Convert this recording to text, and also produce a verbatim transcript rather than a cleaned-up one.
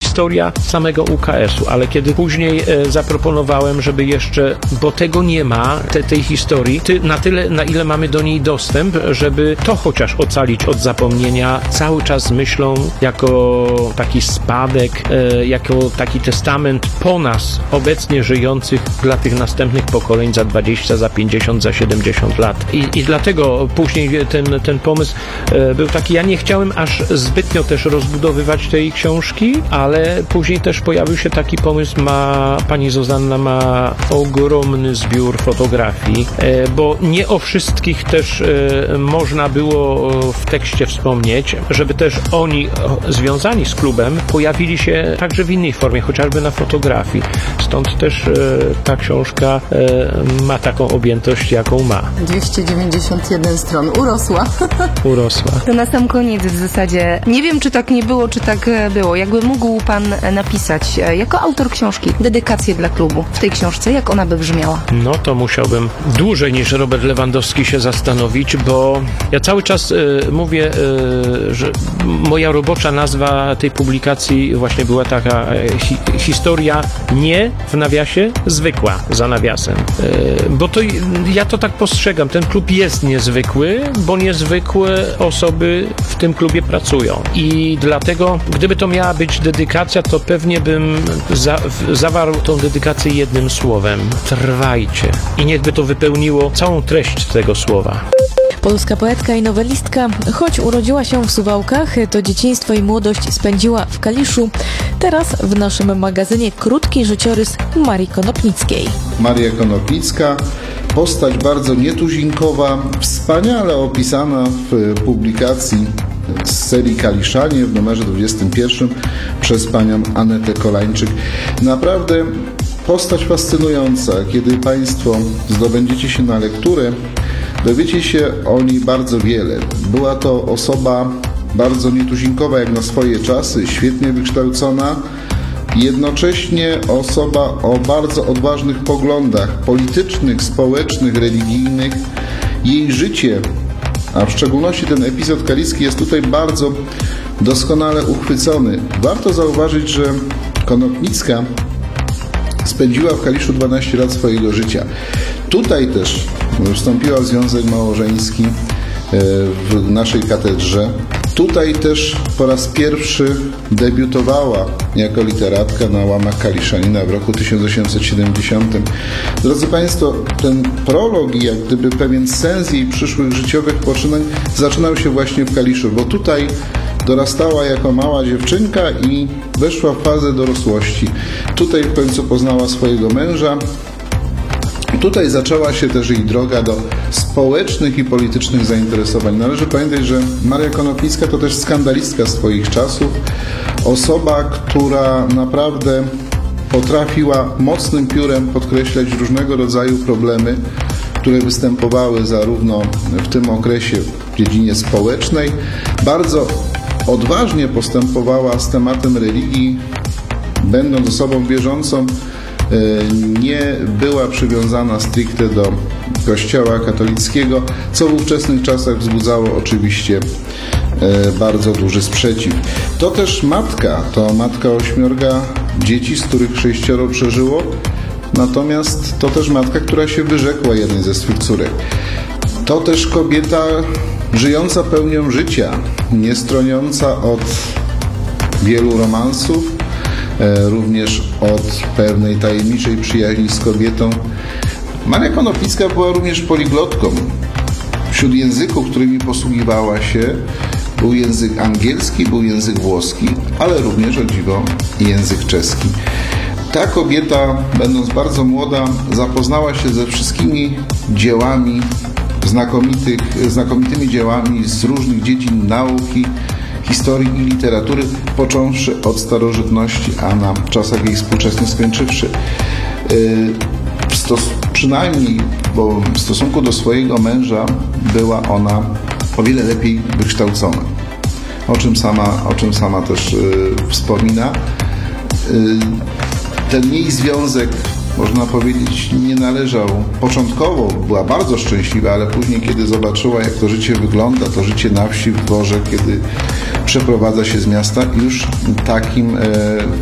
historia samego U K S-u, ale kiedy później e, zaproponowałem, żeby jeszcze, bo tego nie ma, te, tej historii, ty, na tyle, na ile mamy do niej dostęp, żeby to chociaż ocalić od zapomnienia, cały czas myślą jako taki spadek, e, jako taki testament po nas, obecnie żyjących, dla tych następnych pokoleń za dwadzieścia, za pięćdziesiąt, za siedemdziesiąt lat. I, i dlatego później ten, ten pomysł e, był taki, ja nie chciałem aż zbytnio też rozbudowywać tej książki, ale później też pojawił się taki pomysł, ma pani Zuzanna ma ogromny zbiór fotografii, e, bo nie o wszystkich też e, można było w tekście wspomnieć, żeby też oni związani z klubem pojawili się także w innej formie, chociażby na fotografii. Stąd też e, ta książka e, ma taką objętość, jaką ma. dwieście dziewięćdziesiąt jeden stron. Urosła. Urosła. To na sam koniec w zasadzie, nie wiem, czy tak nie było, czy tak było. Jakby mógł pan napisać jako autor książki dedykację dla klubu w tej książce, jak ona by brzmiała? No to musiałbym dłużej niż Robert Lewandowski się zastanowić, bo ja cały czas y, mówię, y, że moja robocza nazwa tej publikacji właśnie była taka y, hi, historia nie w nawiasie, zwykła za nawiasem. Y, bo to ja to tak postrzegam. Ten klub jest niezwykły, bo niezwykłe osoby w tym klubie pracują. I dlatego, gdyby to miała być dedykacja, to pewnie bym za, w, zawarł tą dedykację jednym słowem. Trwajcie. I niechby to wypełniło całą treść tego słowa. Polska poetka i nowelistka, choć urodziła się w Suwałkach, to dzieciństwo i młodość spędziła w Kaliszu. Teraz w naszym magazynie krótki życiorys Marii Konopnickiej. Maria Konopnicka, postać bardzo nietuzinkowa, wspaniale opisana w publikacji z serii Kaliszanie w numerze dwudziestym pierwszym przez panią Anetę Kolańczyk. Naprawdę postać fascynująca. Kiedy Państwo zdobędziecie się na lekturę, dowiecie się o niej bardzo wiele. Była to osoba bardzo nietuzinkowa jak na swoje czasy, świetnie wykształcona, jednocześnie osoba o bardzo odważnych poglądach politycznych, społecznych, religijnych. Jej życie, a w szczególności ten epizod kaliski, jest tutaj bardzo doskonale uchwycony. Warto zauważyć, że Konopnicka spędziła w Kaliszu dwanaście lat swojego życia. Tutaj też wstąpiła w związek małżeński w naszej katedrze. Tutaj też po raz pierwszy debiutowała jako literatka na łamach Kaliszanina w roku tysiąc osiemset siedemdziesiątym. Drodzy Państwo, ten prolog i jak gdyby pewien sens jej przyszłych życiowych poczynań zaczynał się właśnie w Kaliszu, bo tutaj dorastała jako mała dziewczynka i weszła w fazę dorosłości. Tutaj w końcu poznała swojego męża. Tutaj zaczęła się też jej droga do społecznych i politycznych zainteresowań. Należy pamiętać, że Maria Konopnicka to też skandalistka swoich czasów. Osoba, która naprawdę potrafiła mocnym piórem podkreślać różnego rodzaju problemy, które występowały zarówno w tym okresie w dziedzinie społecznej. Bardzo odważnie postępowała z tematem religii, będąc osobą wierzącą. Nie była przywiązana stricte do Kościoła katolickiego, co w ówczesnych czasach wzbudzało oczywiście bardzo duży sprzeciw. To też matka, to matka ośmiorga dzieci, z których sześcioro przeżyło, natomiast to też matka, która się wyrzekła jednej ze swych córek. To też kobieta żyjąca pełnią życia, nie stroniąca od wielu romansów, również od pewnej tajemniczej przyjaźni z kobietą. Maria Konopnicka była również poliglotką. Wśród języków, którymi posługiwała się, był język angielski, był język włoski, ale również, o dziwo, język czeski. Ta kobieta, będąc bardzo młoda, zapoznała się ze wszystkimi dziełami, znakomitych, znakomitymi dziełami z różnych dziedzin nauki, historii i literatury, począwszy od starożytności, a na czasach jej współczesnych skończywszy. W stos- przynajmniej, bo w stosunku do swojego męża była ona o wiele lepiej wykształcona, o czym sama, o czym sama też yy, wspomina. Yy, ten jej związek, można powiedzieć, nie należał. Początkowo była bardzo szczęśliwa, ale później, kiedy zobaczyła, jak to życie wygląda, to życie na wsi, w dworze, kiedy przeprowadza się z miasta, już takim e,